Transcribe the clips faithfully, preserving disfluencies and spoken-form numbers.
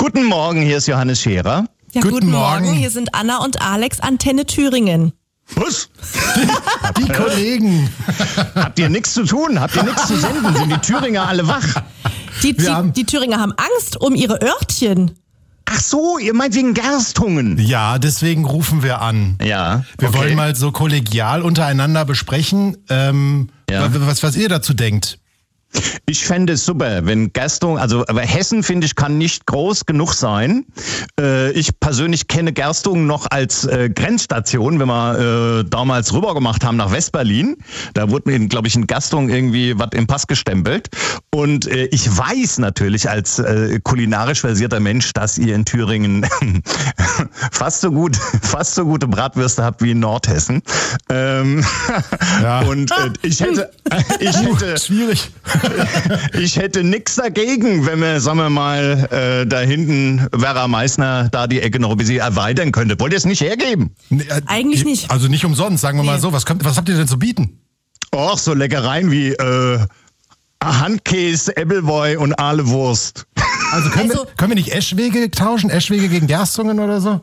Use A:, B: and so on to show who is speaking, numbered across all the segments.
A: Guten Morgen, hier ist Johannes Scherer.
B: Ja,
C: Guten
B: guten Morgen.
C: Morgen.
B: Hier sind Anna und Alex, Antenne Thüringen.
A: Was?
C: Die Kollegen.
A: Habt ihr nichts zu tun? Habt ihr nichts zu senden? Sind die Thüringer alle wach?
B: Die,
C: Wir
B: die,
C: haben-
B: die Thüringer haben Angst um ihre Örtchen.
A: Ach so, ihr meint wegen Gerstungen.
C: Ja, deswegen rufen wir an.
A: Ja,
C: Wir
A: okay.
C: wollen mal so kollegial untereinander besprechen, ähm,
A: Ja.
C: was, was ihr dazu denkt.
A: Ich fände es super, wenn Gerstung, also aber Hessen, finde ich, kann nicht groß genug sein. Äh, ich persönlich kenne Gerstungen noch als äh, Grenzstation, wenn wir äh, damals rüber gemacht haben nach Westberlin. Da wurde mir, glaube ich, in Gerstungen irgendwie was im Pass gestempelt. Und äh, ich weiß natürlich als äh, kulinarisch versierter Mensch, dass ihr in Thüringen fast so gut, fast so gute Bratwürste habt wie in Nordhessen. Ähm,
C: Ja.
A: Und äh, ich hätte, ich hätte,
C: Schwierig.
A: ich hätte nix dagegen, wenn wir, sagen wir mal, äh, da hinten Vera Meissner da die Ecke noch ein bisschen erweitern könnte. Wollt ihr es nicht hergeben?
C: Nee, äh,
B: Eigentlich nicht.
C: Also nicht umsonst, sagen wir mal
B: Nee.
C: so. Was, kommt, was habt ihr denn zu bieten?
A: Och, so Leckereien wie äh, Handkäse, Ebbelwoi und Ahlewurst.
C: Also können,
B: Also-
C: wir, können wir nicht Eschwege tauschen? Eschwege gegen Gerstungen oder so?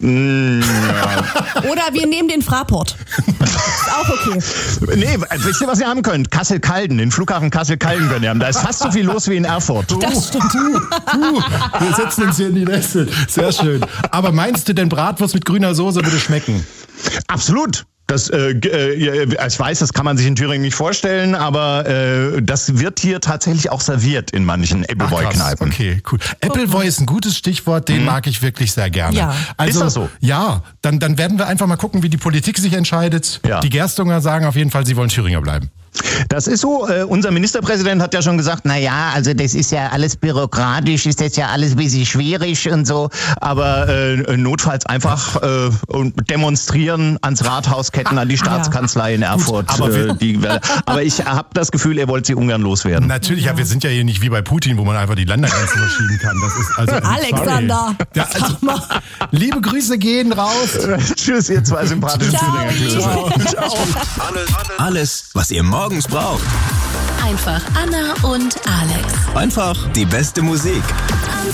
B: Oder wir nehmen den Fraport. Ist auch okay.
A: Nee, wisst ihr, was ihr haben könnt? Kassel-Calden, den Flughafen Kassel-Calden könnt ihr haben. Da ist fast so viel los wie in Erfurt.
B: Das stimmt.
C: Uh, wir setzen uns hier in die Neste. Sehr schön. Aber meinst du denn, Bratwurst mit grüner Soße würde schmecken?
A: Absolut. Das, äh, g- äh, ich weiß, das kann man sich in Thüringen nicht vorstellen, aber äh, das wird hier tatsächlich auch serviert in manchen
C: Ach,
A: Appleboy-Kneipen.
C: Okay, cool. Appleboy ist ein gutes Stichwort, den mag ich wirklich sehr gerne.
B: Ja.
C: Also,
A: Ist das so?
C: Ja, dann, dann werden wir einfach mal gucken, wie die Politik sich entscheidet.
A: Ja.
C: Die Gerstunger sagen auf jeden Fall, sie wollen Thüringer bleiben.
A: Das ist so, äh, unser Ministerpräsident hat ja schon gesagt, na ja, also das ist ja alles bürokratisch, ist das ja alles ein bisschen schwierig und so, aber äh, notfalls einfach äh, und demonstrieren ans Rathaus, Ketten an die Staatskanzlei in Erfurt.
C: aber wir-
A: äh, die, aber ich habe das Gefühl, er wollte sie ungern loswerden.
C: Natürlich, ja, wir sind ja hier nicht wie bei Putin, wo man einfach die Ländergrenzen verschieben kann. Das ist also
B: Alexander,
C: sorry. Ja, also,
B: sag mal.
C: liebe Grüße gehen raus.
A: Tschüss, ihr zwei sympathischen
B: Ciao.
A: Thüringer. Tschüss.
D: Alles, was ihr morgens braucht.
E: Einfach Anna und Alex.
D: Einfach die beste Musik.